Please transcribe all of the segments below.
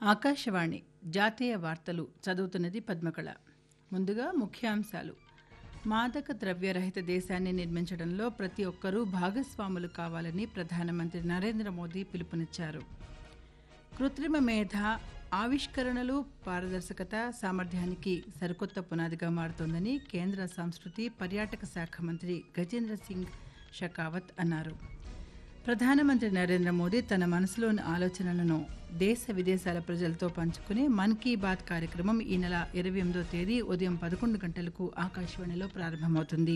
ఆకాశవాణి జాతీయ వార్తలు చదువుతున్నది పద్మకళ. ముందుగా ముఖ్యాంశాలు. మాదక ద్రవ్యరహిత దేశాన్ని నిర్మించడంలో ప్రతి ఒక్కరూ భాగస్వాములు కావాలని ప్రధానమంత్రి నరేంద్ర మోదీ పిలుపునిచ్చారు. కృత్రిమ మేధ ఆవిష్కరణలు, పారదర్శకత, సామర్థ్యానికి సరికొత్త పునాదిగా మారుతోందని కేంద్ర సంస్కృతి, పర్యాటక శాఖ మంత్రి గజేంద్ర సింగ్ షెకావత్ అన్నారు. ప్రధానమంత్రి నరేంద్ర మోదీ తన మనసులోని ఆలోచనలను దేశ విదేశాల ప్రజలతో పంచుకునే మన్ కీ బాత్ కార్యక్రమం ఈ నెల 28వ తేదీ ఉదయం 11 గంటలకు ఆకాశవాణిలో ప్రారంభమవుతుంది.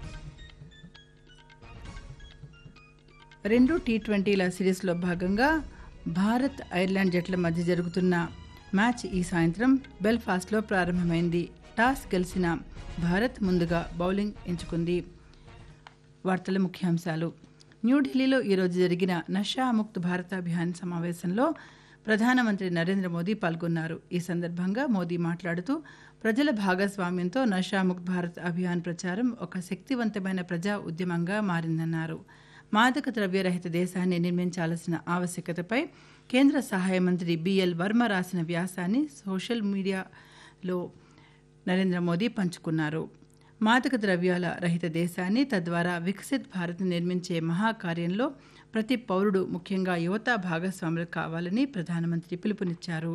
2 టీ20ల సిరీస్లో భాగంగా భారత్, ఐర్లాండ్ జట్ల మధ్య జరుగుతున్న మ్యాచ్ ఈ సాయంత్రం బెల్ఫాస్ట్లో ప్రారంభమైంది. టాస్ గెలిచిన భారత్ ముందుగా బౌలింగ్ ఎంచుకుంది. వార్తల ముఖ్యాంశాలు. న్యూఢిల్లీలో ఈరోజు జరిగిన నషాముక్త్ భారత్ అభియాన్ సమావేశంలో ప్రధానమంత్రి నరేంద్ర మోదీ పాల్గొన్నారు. ఈ సందర్భంగా మోదీ మాట్లాడుతూ ప్రజల భాగస్వామ్యంతో నషాముక్త్ భారత్ అభియాన్ ప్రచారం ఒక శక్తివంతమైన ప్రజా ఉద్యమంగా మారిందన్నారు. మాదక ద్రవ్యరహిత దేశాన్ని నిర్మించాల్సిన ఆవశ్యకతపై కేంద్ర సహాయ మంత్రి బిఎల్ వర్మ రాసిన వ్యాసాన్ని సోషల్ మీడియాలో నరేంద్ర మోదీ పంచుకున్నారు. మాదక ద్రవ్యాల రహిత దేశాన్ని, తద్వారా వికసిత్ భారత్ నిర్మించే మహాకార్యంలో ప్రతి పౌరుడు, ముఖ్యంగా యువత భాగస్వాములు కావాలని ప్రధానమంత్రి పిలుపునిచ్చారు.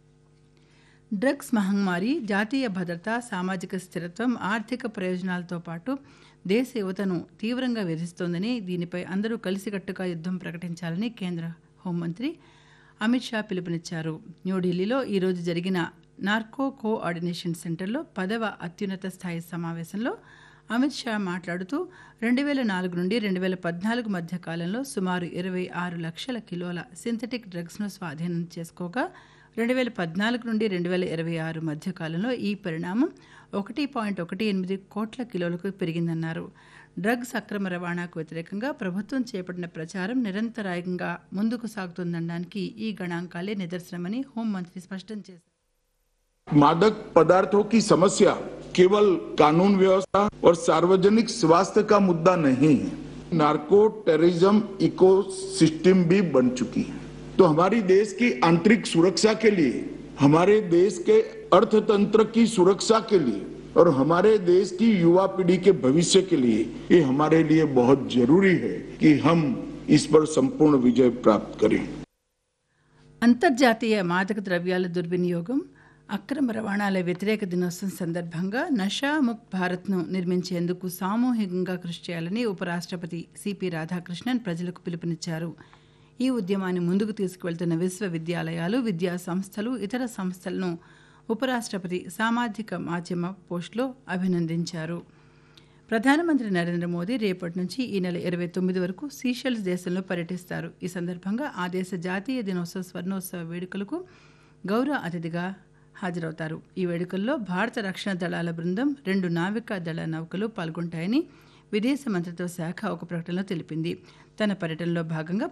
డ్రగ్స్ మహమ్మారి జాతీయ భద్రత, సామాజిక స్థిరత్వం, ఆర్థిక ప్రయోజనాలతో పాటు దేశ యువతను తీవ్రంగా వేధిస్తోందని, దీనిపై అందరూ కలిసికట్టుగా యుద్ధం ప్రకటించాలని కేంద్ర హోంమంత్రి అమిత్ షా పిలుపునిచ్చారు. న్యూఢిల్లీలో ఈరోజు జరిగిన నార్కో కోఆర్డినేషన్ సెంటర్లో 10వ అత్యున్నత స్థాయి సమావేశంలో అమిత్ షా మాట్లాడుతూ 2004 నుండి 2014 మధ్య కాలంలో సుమారు 26 లక్షల కిలోల సింథటిక్ డ్రగ్స్ను స్వాధీనం చేసుకోగా 2014 నుండి 2026 మధ్య కాలంలో ఈ పరిణామం 1.18 కోట్ల కిలోలకు పెరిగిందన్నారు. డ్రగ్స్ అక్రమ రవాణాకు వ్యతిరేకంగా ప్రభుత్వం చేపట్టిన ప్రచారం నిరంతరాయంగా ముందుకు సాగుతుందనడానికి ఈ గణాంకాలే నిదర్శనమని హోంమంత్రి స్పష్టం చేశారు. मादक पदार्थों की समस्या केवल कानून व्यवस्था और सार्वजनिक स्वास्थ्य का मुद्दा नहीं है, नार्को टेररिज्म इकोसिस्टम भी बन चुकी है. तो हमारी देश की आंतरिक सुरक्षा के लिए, हमारे देश के अर्थतंत्र की सुरक्षा के लिए और हमारे देश की युवा पीढ़ी के भविष्य के लिए ये हमारे लिए बहुत जरूरी है कि हम इस पर संपूर्ण विजय प्राप्त करें. అంతర్జాతీయ మాదక ద్రవ్యాల దుర్వినియోగం, అక్రమ రవాణాల వ్యతిరేక దినోత్సవం సందర్భంగా నషాముక్త్ భారత్ను నిర్మించేందుకు సామూహికంగా కృషి చేయాలని ఉపరాష్ట్రపతి సిపి రాధాకృష్ణన్ ప్రజలకు పిలుపునిచ్చారు. ఈ ఉద్యమాన్ని ముందుకు తీసుకువెళ్తున్న విశ్వవిద్యాలయాలు, విద్యా సంస్థలు, ఇతర సంస్థలను ఉపరాష్ట్రపతి సామాజిక మాధ్యమ పోస్టులో అభినందించారు. ప్రధానమంత్రి నరేంద్ర మోదీ రేపటి నుంచి ఈ నెల 29 వరకు సీషెల్స్ దేశంలో పర్యటిస్తారు. ఈ సందర్భంగా ఆ దేశ జాతీయ దినోత్సవ స్వర్ణోత్సవ వేడుకలకు గౌరవ అతిథిగా హాజరవుతారు. ఈ వేడుకల్లో భారత రక్షణ దళాల బృందం, 2 నావికా దళ నౌకలు పాల్గొంటాయని విదేశ మంత్రిత్వ శాఖ ఒక ప్రకటనలో తెలిపింది. తన పర్యటనలో భాగంగా